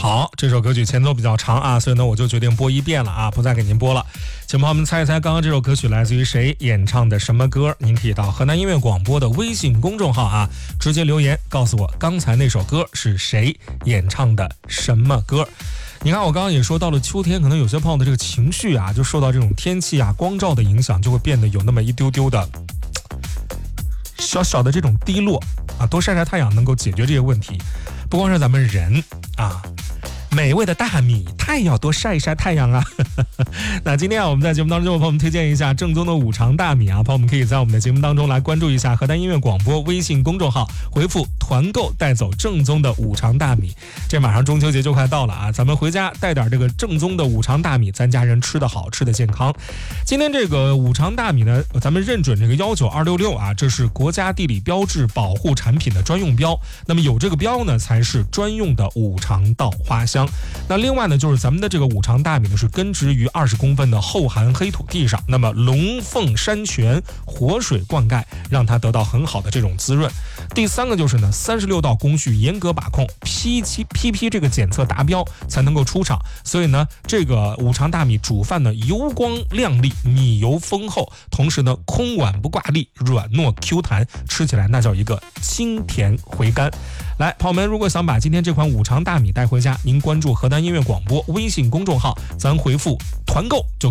好，这首歌曲前奏比较长啊，所以呢我就决定播一遍了啊，不再给您播了。请朋友们猜一猜，刚刚这首歌曲来自于谁演唱的什么歌？您可以到河南音乐广播的微信公众号啊，直接留言告诉我刚才那首歌是谁演唱的什么歌。你看我刚刚也说到了秋天，可能有些朋友的这个情绪啊，就受到这种天气啊光照的影响，就会变得有那么一丢丢的小小的这种低落啊，多晒晒太阳能够解决这些问题。不光是咱们人啊，美味的大米，它也要多晒一晒太阳啊。那今天啊，我们在节目当中就为朋友们推荐一下正宗的五常大米啊，朋友们可以在我们的节目当中来关注一下河南音乐广播微信公众号，回复团购带走正宗的五常大米。这马上中秋节就快到了啊，咱们回家带点这个正宗的五常大米，咱家人吃得好，吃得健康。今天这个五常大米呢，咱们认准这个19266啊，这是国家地理标志保护产品的专用标。那么有这个标呢，才是专用的五常稻花香。那另外呢，就是咱们的这个五常大米呢，是根植于20公分的厚寒黑土地上，那么龙凤山泉活水灌溉，让它得到很好的这种滋润。第三个就是呢，36道工序严格把控，PP 这个检测达标才能够出厂。所以呢，这个五常大米煮饭呢油光亮丽，米油丰厚，同时呢空碗不挂粒，软糯 Q 弹，吃起来那叫一个清甜回甘。来，朋友们，如果想把今天这款五常大米带回家，您关注河南音乐广播微信公众号，咱回复团购就